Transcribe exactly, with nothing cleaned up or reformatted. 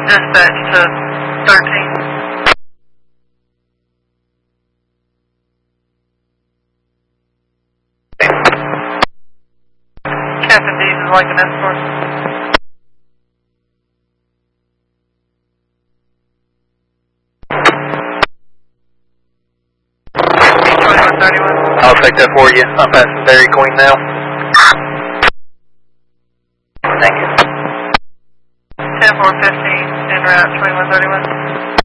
Dispatch to thirteen. Captain Dees is like an escort. twenty-one thirty-one. I'll take that for you. I'm passing Dairy Queen now. Thank you. ten four fifteen, en route twenty-one thirty-one.